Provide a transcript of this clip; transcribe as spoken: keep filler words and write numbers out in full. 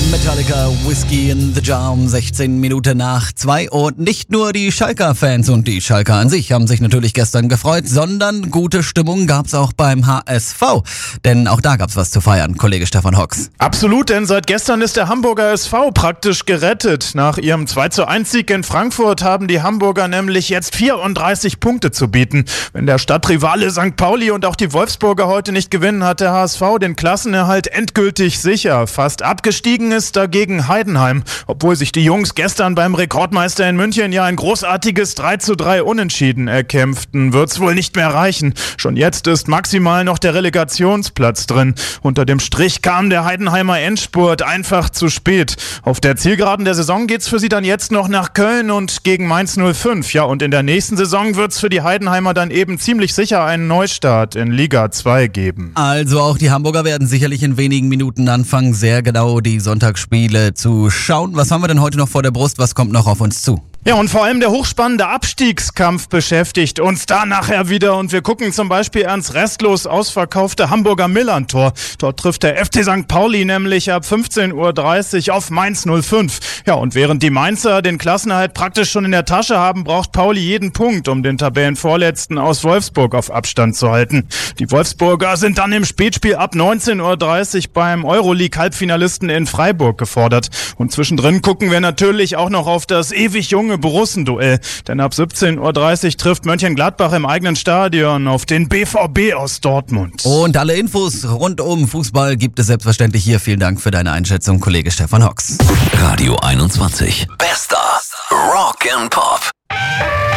Metallica, Whiskey in the Jar um sechzehn Minuten nach zwei. Und nicht nur die Schalker-Fans und die Schalker an sich haben sich natürlich gestern gefreut, sondern gute Stimmung gab's auch beim H S V. Denn auch da gab's was zu feiern, Kollege Stefan Hocks. Absolut, denn seit gestern ist der Hamburger S V praktisch gerettet. Nach ihrem zwei zu eins Sieg in Frankfurt haben die Hamburger nämlich jetzt vierunddreißig Punkte zu bieten. Wenn der Stadtrivale Sankt Pauli und auch die Wolfsburger heute nicht gewinnen, hat der H S V den Klassenerhalt endgültig sicher. Fast abgestiegen ist dagegen Heidenheim, obwohl sich die Jungs gestern beim Rekordmeister in München ja ein großartiges drei zu drei Unentschieden erkämpften. Wird's wohl nicht mehr reichen. Schon jetzt ist maximal noch der Relegationsplatz drin. Unter dem Strich kam der Heidenheimer Endspurt einfach zu spät. Auf der Zielgeraden der Saison geht's für sie dann jetzt noch nach Köln und gegen Mainz null fünf. Ja, und in der nächsten Saison wird's für die Heidenheimer dann eben ziemlich sicher einen Neustart in Liga zwei geben. Also auch die Hamburger werden sicherlich in wenigen Minuten anfangen, sehr genau die Sonntagsspiele zu schauen. Was haben wir denn heute noch vor der Brust? Was kommt noch auf uns zu? Ja, und vor allem der hochspannende Abstiegskampf beschäftigt uns da nachher wieder. Und wir gucken zum Beispiel ans restlos ausverkaufte Hamburger Millantor. Dort trifft der F C Sankt Pauli nämlich ab fünfzehn Uhr dreißig auf Mainz null fünf. Ja, und während die Mainzer den Klassenerhalt praktisch schon in der Tasche haben, braucht Pauli jeden Punkt, um den Tabellenvorletzten aus Wolfsburg auf Abstand zu halten. Die Wolfsburger sind dann im Spätspiel ab neunzehn Uhr dreißig beim Euroleague-Halbfinalisten in Freiburg gefordert. Und zwischendrin gucken wir natürlich auch noch auf das ewig junge Borussenduell. Denn ab siebzehn Uhr dreißig trifft Mönchengladbach im eigenen Stadion auf den B V B aus Dortmund. Und alle Infos rund um Fußball gibt es selbstverständlich hier. Vielen Dank für deine Einschätzung, Kollege Stefan Hocks. Radio einundzwanzig. Bester Rock and Pop.